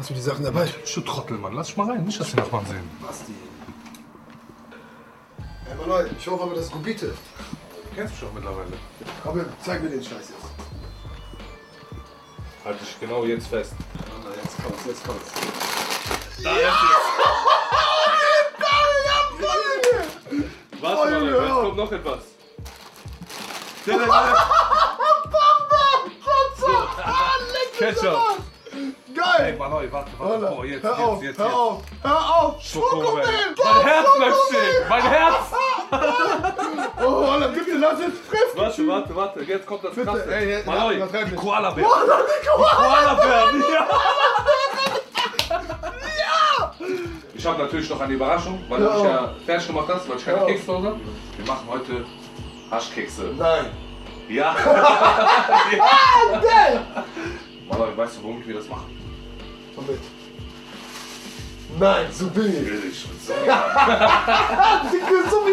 Hast du die Sachen dabei? Du Trottel, Mann. Lass dich mal rein. Nicht, dass die Nachbarn sehen. Basti. Ey, Mann, ich hoffe aber, das ist Gubite. Du kennst mich doch mittlerweile. Aber zeig mir den Scheiß jetzt. Halt dich genau jetzt fest. Jetzt kommt's, jetzt kommt's. Da ist es. Warte mal, jetzt kommt noch etwas. Ketchup. Geil! Ey, Mann, warte. Oh, jetzt. Hör auf! Schokomel. Mein Herz bleibt stehen. Mein Herz. Oh, Alter, bitte lass jetzt fressen! Warte. Jetzt kommt das Bitte, Krasse. ey, Mann, übertreib die nicht. Koala-Bären. Koala-Bären, ja. Ich habe natürlich noch eine Überraschung, weil du mich ja fertig gemacht hast, weil ich keine Kekse zu Hause habe. Wir machen heute Haschkekse. Nein! Ja. Geil! Mann, weißt du, womit wir das machen? Womit? Nein, so billig! Billig. So